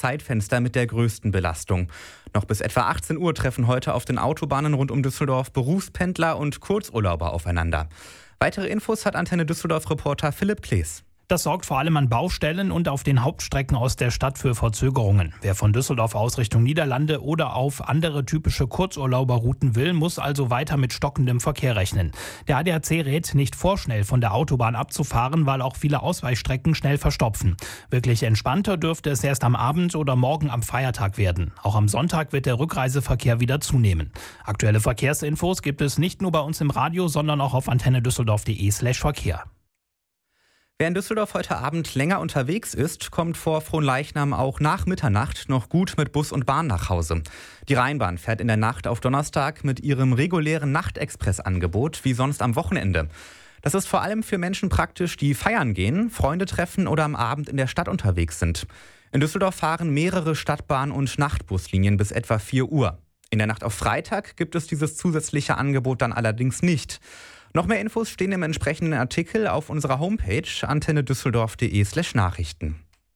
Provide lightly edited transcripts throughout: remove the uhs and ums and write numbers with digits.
Zeitfenster mit der größten Belastung. Noch bis etwa 18 Uhr treffen heute auf den Autobahnen rund um Düsseldorf Berufspendler und Kurzurlauber aufeinander. Weitere Infos hat Antenne Düsseldorf-Reporter Philipp Klees. Das sorgt vor allem an Baustellen und auf den Hauptstrecken aus der Stadt für Verzögerungen. Wer von Düsseldorf aus Richtung Niederlande oder auf andere typische Kurzurlauberrouten will, muss also weiter mit stockendem Verkehr rechnen. Der ADAC rät, nicht vorschnell von der Autobahn abzufahren, weil auch viele Ausweichstrecken schnell verstopfen. Wirklich entspannter dürfte es erst am Abend oder morgen am Feiertag werden. Auch am Sonntag wird der Rückreiseverkehr wieder zunehmen. Aktuelle Verkehrsinfos gibt es nicht nur bei uns im Radio, sondern auch auf antennedüsseldorf.de/Verkehr. Wer in Düsseldorf heute Abend länger unterwegs ist, kommt vor Fronleichnam auch nach Mitternacht noch gut mit Bus und Bahn nach Hause. Die Rheinbahn fährt in der Nacht auf Donnerstag mit ihrem regulären Nachtexpress-Angebot wie sonst am Wochenende. Das ist vor allem für Menschen praktisch, die feiern gehen, Freunde treffen oder am Abend in der Stadt unterwegs sind. In Düsseldorf fahren mehrere Stadtbahn- und Nachtbuslinien bis etwa 4 Uhr. In der Nacht auf Freitag gibt es dieses zusätzliche Angebot dann allerdings nicht. Noch mehr Infos stehen im entsprechenden Artikel auf unserer Homepage antennedüsseldorf.de/Nachrichten.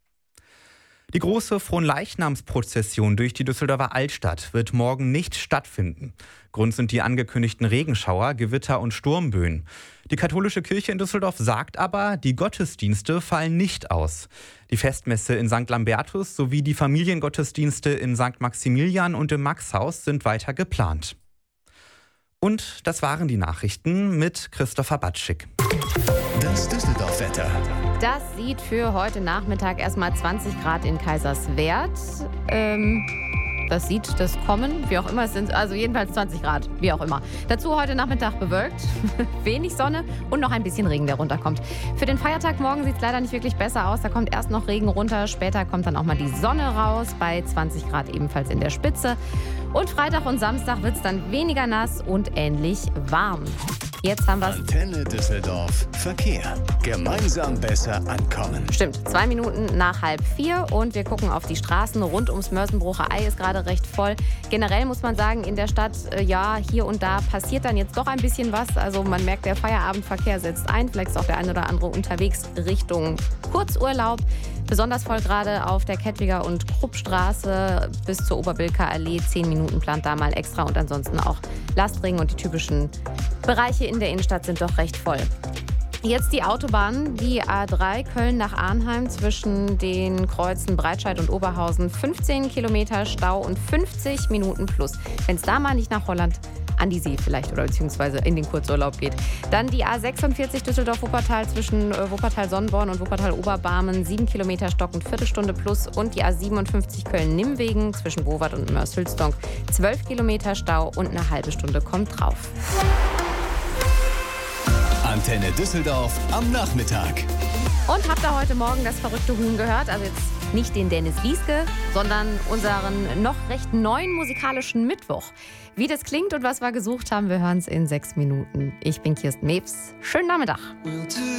Die große Fronleichnamsprozession durch die Düsseldorfer Altstadt wird morgen nicht stattfinden. Grund sind die angekündigten Regenschauer, Gewitter und Sturmböen. Die katholische Kirche in Düsseldorf sagt aber, die Gottesdienste fallen nicht aus. Die Festmesse in St. Lambertus sowie die Familiengottesdienste in St. Maximilian und im Maxhaus sind weiter geplant. Und das waren die Nachrichten mit Christopher Batschik. Das Düsseldorf-Wetter. Das sieht für heute Nachmittag erstmal 20 Grad in Kaiserswerth. Das sieht das kommen, wie auch immer. Es sind also jedenfalls 20 Grad, wie auch immer. Dazu heute Nachmittag bewölkt, wenig Sonne und noch ein bisschen Regen, der runterkommt. Für den Feiertag morgen sieht es leider nicht wirklich besser aus. Da kommt erst noch Regen runter, später kommt dann auch mal die Sonne raus, bei 20 Grad ebenfalls in der Spitze. Und Freitag und Samstag wird es dann weniger nass und ähnlich warm. Jetzt haben wir es. Antenne Düsseldorf Verkehr. Gemeinsam besser ankommen. Stimmt, 2 Minuten nach 3:30 und wir gucken auf die Straßen rund ums Mörsenbrucher Ei, ist gerade recht voll. Generell muss man sagen, in der Stadt, ja, hier und da passiert dann jetzt doch ein bisschen was. Also man merkt, der Feierabendverkehr setzt ein. Vielleicht ist auch der ein oder andere unterwegs Richtung Kurzurlaub. Besonders voll gerade auf der Kettwiger- und Kruppstraße bis zur Oberbilker Allee. 10 Minuten plant da mal extra und ansonsten auch Lastring und die typischen Bereiche in der Innenstadt sind doch recht voll. Jetzt die Autobahn, die A3 Köln nach Arnheim zwischen den Kreuzen Breitscheid und Oberhausen. 15 Kilometer Stau und 50 Minuten plus. Wenn es da mal nicht nach Holland an die See vielleicht oder beziehungsweise in den Kurzurlaub geht. Dann die A46 Düsseldorf-Wuppertal zwischen Wuppertal-Sonnenborn und Wuppertal-Oberbarmen. 7 Kilometer Stock und Viertelstunde plus. Und die A57 Köln-Nimmwegen zwischen Bowart und Mörs-Hülsdonk. 12 Kilometer Stau und eine halbe Stunde kommt drauf. Antenne Düsseldorf am Nachmittag. Und habt ihr heute Morgen das verrückte Huhn gehört? Also jetzt nicht den Dennis Lieske, sondern unseren noch recht neuen musikalischen Mittwoch. Wie das klingt und was wir gesucht haben, wir hören es in 6 Minuten. Ich bin Kirsten Mewes. Schönen Nachmittag.